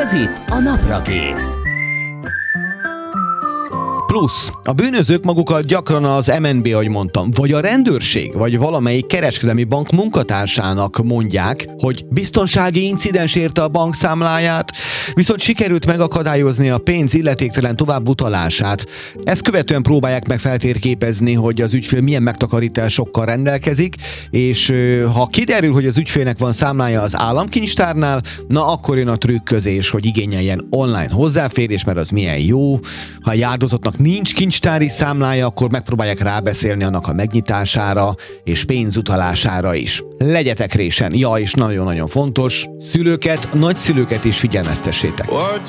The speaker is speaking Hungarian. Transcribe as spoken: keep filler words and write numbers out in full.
Ez itt a Naprakész. Plusz, a bűnözők magukat gyakran az em en bé, ahogy mondtam, vagy a rendőrség, vagy valamelyik kereskedelmi bank munkatársának mondják, hogy biztonsági incidens érte a bankszámláját, viszont sikerült megakadályozni a pénz illetéktelen továbbutalását. Ezt követően próbálják meg feltérképezni, hogy az ügyfél milyen megtakarításokkal rendelkezik, és ha kiderül, hogy az ügyfélnek van számlája az államkincstárnál, na akkor jön a trükközés, hogy igényeljen online hozzáférés, mert az milyen jó. Ha egy áldozatnak nincs kincstári számlája, akkor megpróbálják rábeszélni annak a megnyitására és pénzutalására is. Legyetek résen, ja, és nagyon-nagyon fontos, szülőket, nagyszülőket is figyelmeztessétek.